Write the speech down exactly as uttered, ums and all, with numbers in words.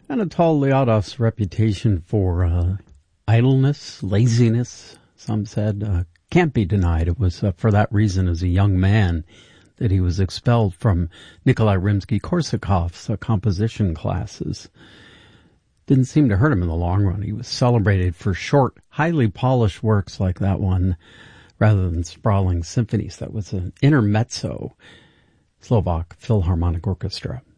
Anatol Lyadov's reputation for uh, idleness, laziness, some said, uh, can't be denied. It was uh, for that reason as a young man that he was expelled from Nikolai Rimsky-Korsakov's uh, composition classes. Didn't seem to hurt him in the long run. He was celebrated for short, highly polished works like that one, rather than sprawling symphonies. That was an intermezzo Slovak Philharmonic Orchestra.